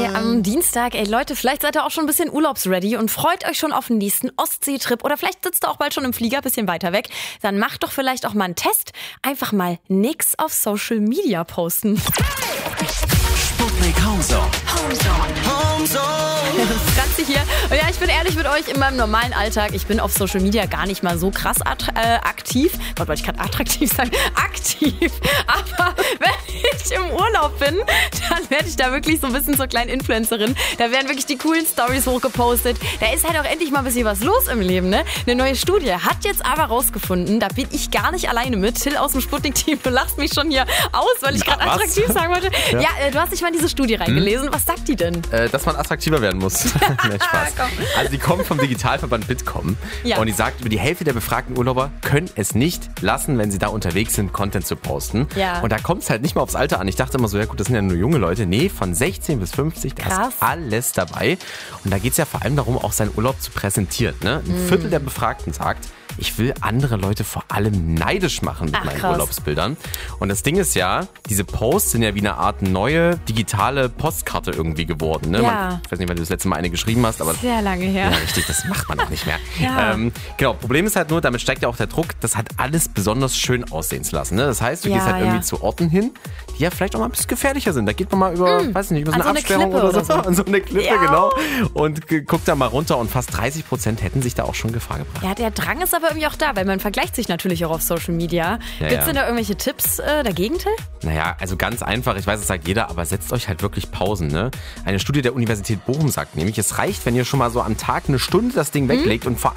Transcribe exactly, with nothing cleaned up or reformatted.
Hi am Dienstag. Ey Leute, vielleicht seid ihr auch schon ein bisschen urlaubsready und freut euch schon auf den nächsten Ostseetrip oder vielleicht sitzt ihr auch bald schon im Flieger, ein bisschen weiter weg. Dann macht doch vielleicht auch mal einen Test. Einfach mal nix auf Social Media posten. Sputnik Homezone. Franzi hier. Und ja, ich bin ehrlich mit euch, in meinem normalen Alltag, ich bin auf Social Media gar nicht mal so krass att- äh, aktiv. Gott, wollte ich gerade attraktiv sagen? Aktiv. Aber wenn ich im Urlaub bin, dann werde ich da wirklich so ein bisschen zur kleinen Influencerin. Da werden wirklich die coolen Stories hochgepostet. Da ist halt auch endlich mal ein bisschen was los im Leben, ne? Eine neue Studie hat jetzt aber rausgefunden, da bin ich gar nicht alleine mit. Till aus dem Sputnik-Team, du lachst mich schon hier aus, weil ich gerade attraktiv sagen wollte. Ja, ja äh, du hast dich mal in diese Studie reingelesen. Hm? Was sagt die denn? Äh, dass man attraktiver werden muss. Nein, Spaß. Also die kommt vom Digitalverband Bitkom ja. und die sagt, über die Hälfte der befragten Urlauber können es nicht lassen, wenn sie da unterwegs sind, Content zu posten. Ja. Und da kommt es halt nicht mal aufs Alter an. Ich dachte immer so, ja gut, das sind ja nur junge Leute. Nee, von sechzehn bis fünfzig, da Krass. ist alles dabei. Und da geht es ja vor allem darum, auch seinen Urlaub zu präsentieren. Ne? Ein mhm. Viertel der Befragten sagt, ich will andere Leute vor allem neidisch machen mit Ach, meinen krass. Urlaubsbildern. Und das Ding ist ja, diese Posts sind ja wie eine Art neue digitale Postkarte irgendwie geworden. Ne? Ja. Man, ich weiß nicht, wann du das letzte Mal eine geschrieben hast, aber sehr lange her. Ja, richtig, das macht man auch nicht mehr. Ja. Ähm, genau, Problem ist halt nur, damit steigt ja auch der Druck, das hat alles besonders schön aussehen zu lassen. Ne? Das heißt, du Ja, gehst halt irgendwie ja. zu Orten hin, die ja vielleicht auch mal ein bisschen gefährlicher sind. Da geht man mal über, Mm, weiß nicht, über so an eine so eine Absperrung Klippe oder so, oder so. an so eine Klippe, Ja. genau. Und g- guckt da mal runter und fast dreißig Prozent hätten sich da auch schon Gefahr gebracht. Ja, der Drang ist aber irgendwie auch da, weil man vergleicht sich natürlich auch auf Social Media. Ja, Gibt es ja. denn da irgendwelche Tipps äh, dagegen, Till? Naja, also ganz einfach, ich weiß, das sagt jeder, aber setzt euch halt wirklich Pausen. Ne? Eine Studie der Universität Bochum sagt nämlich, es reicht, wenn ihr schon mal so am Tag eine Stunde das Ding weglegt und vor